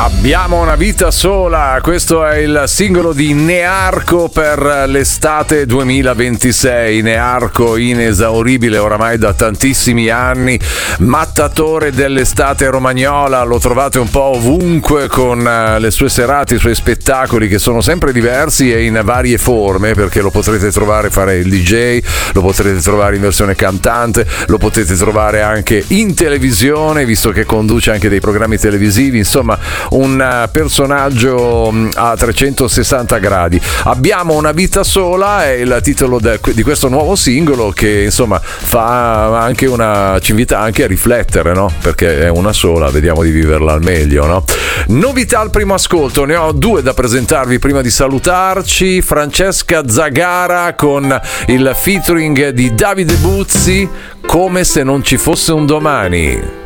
Abbiamo una vita sola, questo è il singolo di Nearco per l'estate 2026. Nearco, inesauribile oramai da tantissimi anni, mattatore dell'estate romagnola, lo trovate un po' ovunque con le sue serate, i suoi spettacoli che sono sempre diversi e in varie forme, perché lo potrete trovare fare il DJ, lo potrete trovare in versione cantante, lo potete trovare anche in televisione, visto che conduce anche dei programmi televisivi, insomma un personaggio a 360 gradi. Abbiamo una vita sola è il titolo di questo nuovo singolo che insomma ci invita anche a riflettere, no? Perché è una sola, vediamo di viverla al meglio, no? Novità al primo ascolto, ne ho due da presentarvi prima di salutarci. Francesca Zagara con il featuring di Davide Buzzi, Come se non ci fosse un domani.